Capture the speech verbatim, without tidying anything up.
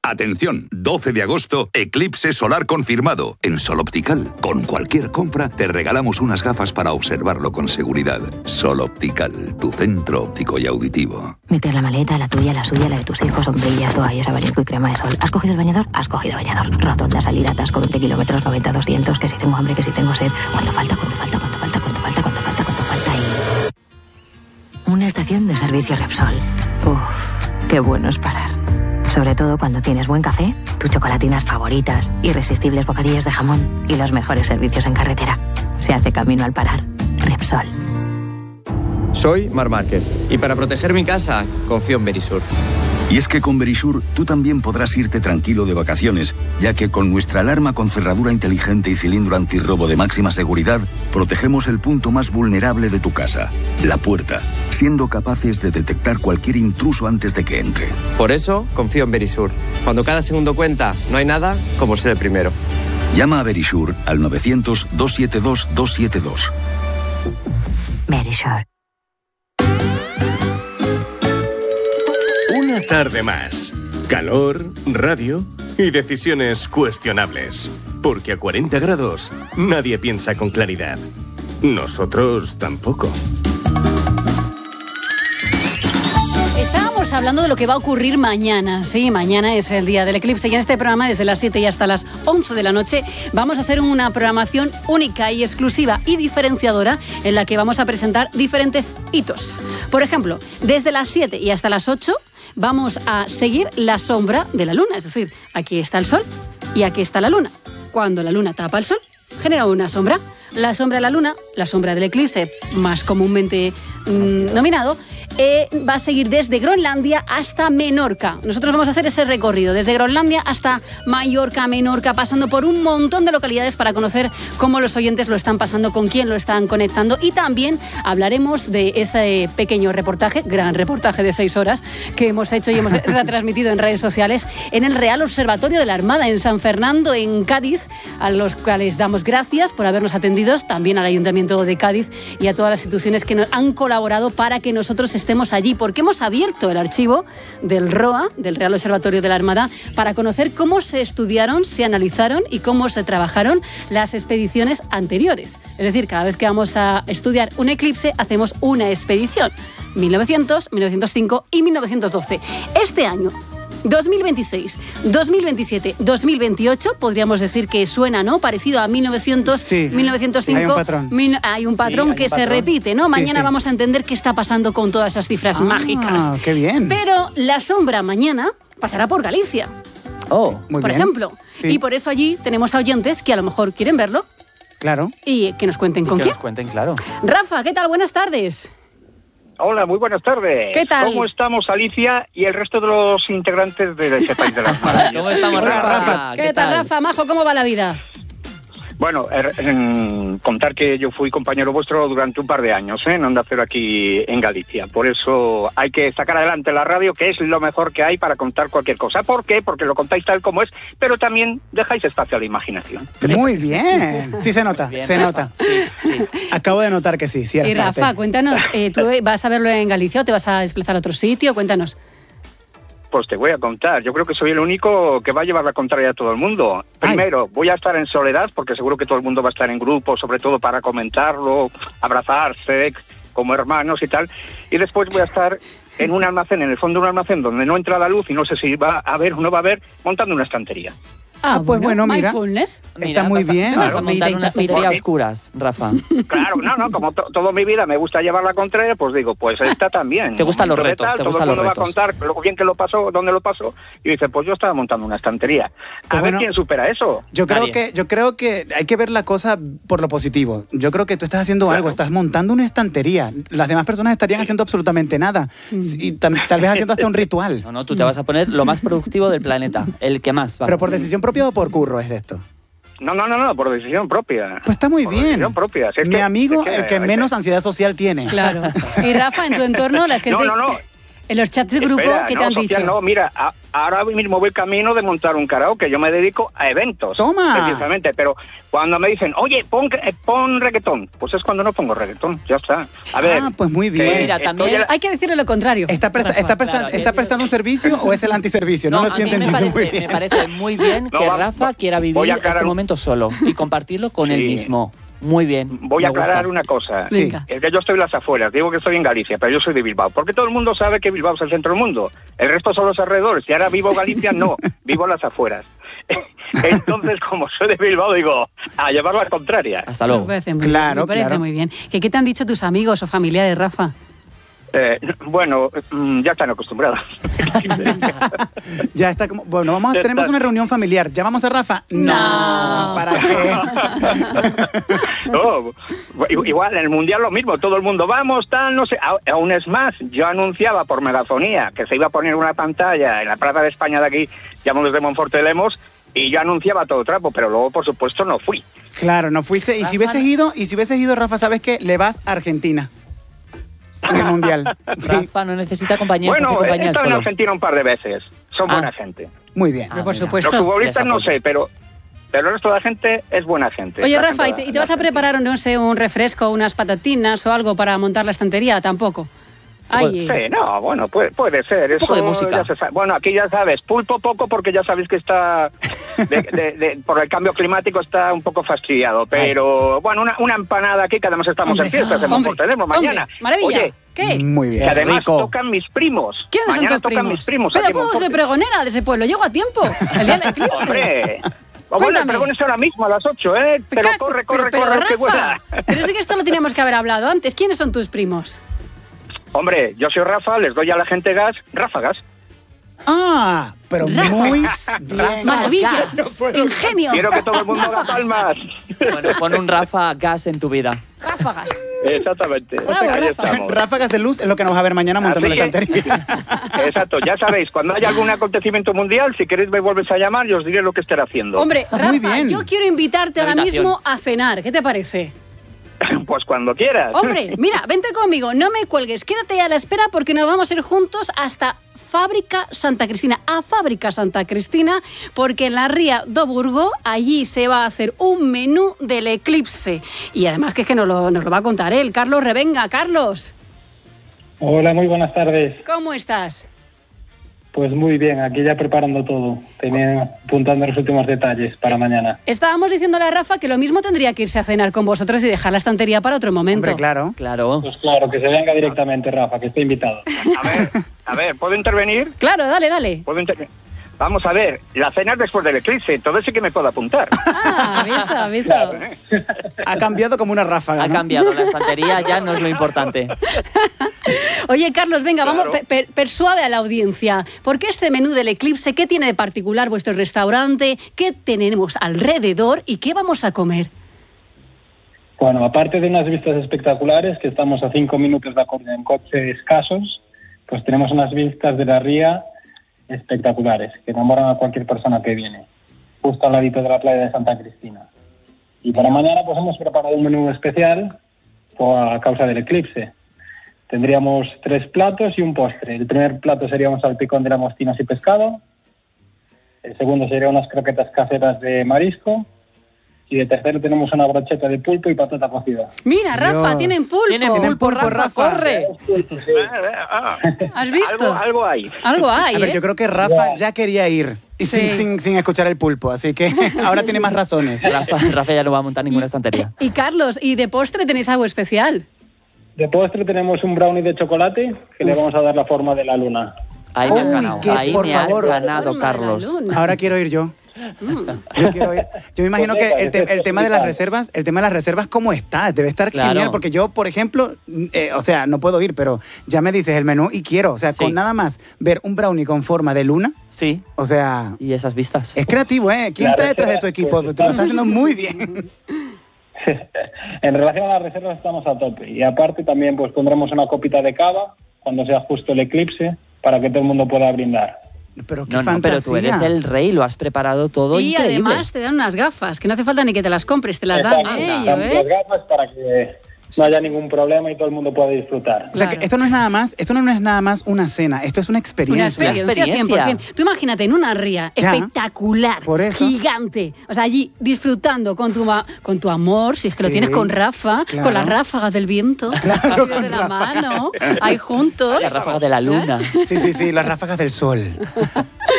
Atención, doce de agosto, eclipse solar confirmado. En Sol Optical, con cualquier compra, te regalamos unas gafas para observarlo con seguridad. Sol Optical, tu centro óptico y auditivo. Meter la maleta, la tuya, la suya, la de tus hijos, sombrillas, toallas, abanico y crema de sol. ¿Has cogido el bañador? Has cogido bañador. Rotonda, salir, atasco, veinte kilómetros, noventa, doscientos, que si tengo hambre, que si tengo sed. ¿Cuánto falta? ¿Cuánto falta? ¿Cuánto falta? ¿Cuánto falta? ¿Cuánto falta? ¿Cuánto falta? Y... una estación de servicio Repsol. Uff, qué bueno es parar. Sobre todo cuando tienes buen café, tus chocolatinas favoritas, irresistibles bocadillos de jamón y los mejores servicios en carretera. Se hace camino al parar. Repsol. Soy Marc Márquez y para proteger mi casa confío en Verisur. Y es que con Verisur tú también podrás irte tranquilo de vacaciones, ya que con nuestra alarma con cerradura inteligente y cilindro antirrobo de máxima seguridad, protegemos el punto más vulnerable de tu casa, la puerta, siendo capaces de detectar cualquier intruso antes de que entre. Por eso confío en Verisur. Cuando cada segundo cuenta, no hay nada como ser el primero. Llama a Verisur al novecientos, doscientos setenta y dos, doscientos setenta y dos. Verisur. Una tarde más. Calor, radio y decisiones cuestionables. Porque a cuarenta grados nadie piensa con claridad. Nosotros tampoco. Estábamos hablando de lo que va a ocurrir mañana. Sí, mañana es el día del eclipse y en este programa desde las siete y hasta las once de la noche vamos a hacer una programación única y exclusiva y diferenciadora en la que vamos a presentar diferentes hitos. Por ejemplo, desde las siete y hasta las ocho vamos a seguir la sombra de la luna. Es decir, aquí está el sol y aquí está la luna. Cuando la luna tapa el sol, genera una sombra. La sombra de la luna, la sombra del eclipse, más comúnmente mmm, nominado, eh, va a seguir desde Groenlandia hasta Menorca. Nosotros vamos a hacer ese recorrido desde Groenlandia hasta Mallorca, Menorca, pasando por un montón de localidades para conocer cómo los oyentes lo están pasando, con quién lo están conectando, y también hablaremos de ese pequeño reportaje, gran reportaje de seis horas que hemos hecho y hemos retransmitido en redes sociales en el Real Observatorio de la Armada en San Fernando, en Cádiz, a los cuales damos gracias por habernos atendido, también al Ayuntamiento de Cádiz y a todas las instituciones que nos han colaborado para que nosotros estemos allí, porque hemos abierto el archivo del R O A, del Real Observatorio de la Armada, para conocer cómo se estudiaron, se analizaron y cómo se trabajaron las expediciones anteriores. Es decir, cada vez que vamos a estudiar un eclipse, hacemos una expedición. mil novecientos, mil novecientos cinco y mil novecientos doce. Este año, dos mil veintiséis, dos mil veintisiete, dos mil veintiocho, podríamos decir que suena, ¿no? Parecido a mil novecientos, sí, mil novecientos cinco. Hay un patrón. Mil, hay un patrón sí, hay que un patrón. Se repite, ¿no? Mañana sí, sí. vamos a entender qué está pasando con todas esas cifras ah, mágicas. ¡Qué bien! Pero la sombra mañana pasará por Galicia. Oh, muy por bien. ejemplo. Sí. Y por eso allí tenemos a oyentes que a lo mejor quieren verlo. Claro. Y que nos cuenten y con que quién. nos cuenten, claro. Rafa, ¿qué tal? Buenas tardes. Hola, muy buenas tardes. ¿Qué tal? ¿Cómo estamos, Alicia y el resto de los integrantes de ese país de las maravillas? ¿Cómo estamos, Hola, Rafa? Rafa. ¿Qué, ¿Qué tal, Rafa? Majo, ¿cómo va la vida? Bueno, er, en, contar que yo fui compañero vuestro durante un par de años, ¿eh? En Onda Cero aquí en Galicia. Por eso hay que sacar adelante la radio, que es lo mejor que hay para contar cualquier cosa. ¿Por qué? Porque lo contáis tal como es, pero también dejáis espacio a la imaginación. Muy bien. Sí se nota, bien, se Rafa. nota. Sí, sí. Acabo de notar que sí, cierto. Y Rafa, cuéntanos, eh, ¿tú vas a verlo en Galicia o te vas a desplazar a otro sitio? Cuéntanos. Pues te voy a contar. Yo creo que soy el único que va a llevar la contraria a todo el mundo. Primero, voy a estar en soledad, porque seguro que todo el mundo va a estar en grupo, sobre todo para comentarlo, abrazarse como hermanos y tal. Y después voy a estar en un almacén, en el fondo de un almacén donde no entra la luz y no sé si va a haber o no va a haber, montando una estantería. Ah, Ah, pues bueno, mira. mindfulness. Está Mira, muy vas a- bien. Vas a Claro, montar medita- una estantería medita- a oscuras, Rafa. Claro, no, no, como to- toda mi vida me gusta llevar la contraria, pues digo, pues esta también. Te gustan los Momento de retos, tal, te todo gustan el mundo los va retos. a contar lo bien que lo pasó, dónde lo pasó, y dice, pues yo estaba montando una estantería. A Pues ver bueno, quién supera eso. Yo creo, Nadie. que, yo creo que hay que ver la cosa por lo positivo. Yo creo que tú estás haciendo Claro. algo, estás montando una estantería. Las demás personas estarían haciendo absolutamente nada. Y tam- tal vez haciendo hasta un ritual. No, no, tú te vas a poner lo más productivo del planeta, el que más va. Pero por decisión propia o por curro es esto. No, no, no, no, por decisión propia. Pues está muy Por bien. decisión propia. Si es Mi que- amigo, es que- el que menos ansiedad social tiene. Claro. Y Rafa, en tu entorno, la gente... No, no, no. En los chats de grupo, Espera, ¿qué no, te han social, dicho? No, mira, a- ahora mismo voy camino de montar un karaoke. Yo me dedico a eventos. ¡Toma! Precisamente, pero cuando me dicen, oye, pon, pon reggaetón, pues es cuando no pongo reggaetón, ya está. A ver. Ah, pues muy bien. Mira, también hay que decirle lo contrario. ¿Está, presta, está, presta, Claro, ¿está yo- prestando un servicio o es el antiservicio? No, No, lo a estoy mí me entendiendo parece, muy bien. me parece muy bien No, que va- Rafa va- quiera voy vivir a aclarar este un- momento solo y compartirlo con Sí. él mismo. Muy bien. Voy a me gusta. aclarar una cosa. Sí. Venga. Es que yo estoy en las afueras, digo que estoy en Galicia, pero yo soy de Bilbao. Porque todo el mundo sabe que Bilbao es el centro del mundo. El resto son los alrededores. Y ahora vivo Galicia, no, vivo en las afueras. Entonces, como soy de Bilbao, digo, a llevar la contraria. Hasta Me luego. parece muy Claro, bien. Me parece claro. muy bien. ¿Qué, ¿Qué te han dicho tus amigos o familiares, Rafa? Eh, bueno, mm, ya están acostumbrados. Ya está como... Bueno, vamos a, Ya tenemos está. una reunión familiar. ¿Llamamos a Rafa? No. ¿Para qué? No, i- igual, en el Mundial lo mismo, todo el mundo, vamos, tal, no sé. A- Aún es más, yo anunciaba por megafonía que se iba a poner una pantalla en la Plaza de España de aquí, llamo desde Monforte de Lemos, y yo anunciaba todo trapo, pero luego, por supuesto, no fui. Claro, no fuiste. Y si hubieses ido, y si hubieses ido, Rafa, ¿sabes qué? Le vas a Argentina. En el Mundial. Sí. Rafa no necesita compañía, se hace Bueno, he compañía él estado en solo. Argentina un par de veces, son Ah. buena gente. Muy bien. Pero por mira. supuesto. Los futbolistas Les no apoyo. sé, pero, pero el resto de la gente es buena gente. Oye, La Rafa, ¿y gente te, de- y te vas a la gente. preparar, no sé, un refresco, unas patatinas o algo para montar la estantería? Tampoco. Ay, Sí, no, bueno, puede, puede ser. Eso poco de música. ya se sabe. Bueno, aquí ya sabes, pulpo poco porque ya sabéis que está, de- de- de- por el cambio climático está un poco fastidiado. Pero bueno, una, una empanada aquí, que además estamos hombre, en fiestas, en hombre, Monfortelemo mañana. hombre, maravilla. Oye, ¿Qué? Muy que bien. además rico. tocan mis primos. ¿Quiénes mañana son tus tocan primos? mis primos. Pero aquí en puedo ser Monforte. pregonera de ese pueblo. Llego a tiempo. El día del eclipse. Hombre. O bueno, Cuéntame. el pregón es ahora mismo a las ocho, ¿eh? Pero Ca- corre, pero- corre, pero, corre, que Rafa, vuela. pero sí que esto lo teníamos que haber hablado antes. ¿Quiénes son tus primos? Hombre, yo soy Rafa, les doy a la gente gas, ráfagas. Ah, pero muy bien. Maravilla. No puedo- Ingenio. Quiero que todo el mundo haga palmas. Bueno, pon un Rafa gas en tu vida. Ráfagas. Exactamente. O sea, Ahí que estamos. ráfagas de luz es lo que nos va a ver mañana montando Así la es. estantería. Exacto, ya sabéis, cuando haya algún acontecimiento mundial, si queréis me vuelves a llamar y os diré lo que estaré haciendo. Hombre, Rafa, Muy bien. yo quiero invitarte ahora Invitación. mismo a cenar. ¿Qué te parece? Pues cuando quieras. Hombre, mira, vente conmigo, no me cuelgues, quédate a la espera porque nos vamos a ir juntos hasta Fábrica Santa Cristina, a Fábrica Santa Cristina, porque en la Ría do Burgo allí se va a hacer un menú del eclipse. Y además que es que nos lo, nos lo va a contar él, Carlos Revenga. Carlos, Hola, muy buenas tardes. ¿cómo estás? Pues muy bien, aquí ya preparando todo. Tenía apuntando los últimos detalles para mañana. Estábamos diciéndole a Rafa que lo mismo tendría que irse a cenar con vosotros y dejar la estantería para otro momento. Hombre, claro. Claro. Pues claro, que se venga directamente, Rafa, que esté invitado. A ver, a ver, ¿puedo intervenir? Claro, dale, dale. ¿Puedo intervenir? Vamos a ver, la cena es después del eclipse, entonces sí que me puedo apuntar. Ah, visto, visto. Ha cambiado como una ráfaga. Ha ¿no? cambiado la estantería, ya no es lo importante. Oye, Carlos, venga, vamos, Claro. per- per- persuade a la audiencia. ¿Por qué este menú del eclipse? ¿Qué tiene de particular vuestro restaurante? ¿Qué tenemos alrededor? ¿Y qué vamos a comer? Bueno, aparte de unas vistas espectaculares, que estamos a cinco minutos de Coruña en coche escasos, pues tenemos unas vistas de la ría espectaculares, que enamoran a cualquier persona que viene, justo al ladito de la playa de Santa Cristina. Y para mañana pues hemos preparado un menú especial por- a causa del eclipse. Tendríamos tres platos y un postre. El primer plato sería un salpicón de langostinos y pescado. El segundo sería unas croquetas caseras de marisco. Y de tercero tenemos una brocheta de pulpo y patata cocida. Mira, Rafa, Dios. tienen pulpo. Tienen pulpo, pulpo, Rafa, Rafa. corre. Ah, ¿Has visto? Algo, algo hay. Algo hay, A ver, ¿eh? yo creo que Rafa ya quería ir y Sí. sin, sin, sin escuchar el pulpo, así que ahora tiene más razones. Rafa, Rafa ya no va a montar ninguna estantería. Y Carlos, ¿y de postre tenéis algo especial? De postre tenemos un brownie de chocolate que le vamos a dar la forma de la luna. Ahí me has Uy, ganado. que, Ahí por me favor. has ganado, Forma de la Carlos. luna. Ahora quiero ir yo. Yo quiero ir. Yo me imagino Pues que venga, el, te- que el tema de las explicar. reservas, el tema de las reservas, ¿cómo está? Debe estar Claro. genial, porque yo, por ejemplo, eh, o sea, no puedo ir, pero ya me dices el menú y quiero. O sea, Sí. con nada más ver un brownie con forma de luna, Sí, o sea, y esas vistas. es creativo, ¿eh? ¿Quién La está detrás de tu reserva, equipo? pues, Te lo estás haciendo muy bien. En relación a las reservas estamos a tope. Y aparte también pues pondremos una copita de cava cuando sea justo el eclipse para que todo el mundo pueda brindar. Pero qué No, no, fantasía. pero tú eres el rey, lo has preparado todo Y increíble. además te dan unas gafas, que no hace falta ni que te las compres, te las dan Exacto. ellos, Damos ¿eh? las gafas para que no haya ningún problema y todo el mundo pueda disfrutar. O sea, que esto no es nada más, esto no es nada más una cena, esto es una experiencia. Una experiencia, cien por cien. Tú imagínate en una ría Ya. espectacular, Por eso. gigante, o sea, allí disfrutando con tu, ma- con tu amor, si es que lo Sí, tienes con Rafa, claro. con las ráfagas del viento, Claro, de con la Rafa. mano, ahí juntos. La ráfaga de la luna. Sí, sí, sí, las ráfagas del sol.